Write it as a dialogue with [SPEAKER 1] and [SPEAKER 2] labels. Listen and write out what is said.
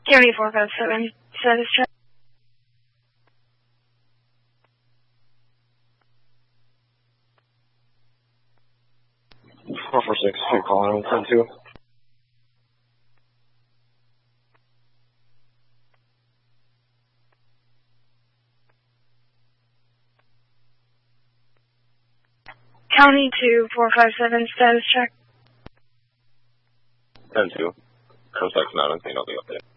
[SPEAKER 1] County 457, status check.
[SPEAKER 2] Four four six. I'm calling on 10-2.
[SPEAKER 1] County 2457, status check.
[SPEAKER 2] 10-2. Contact not on the update.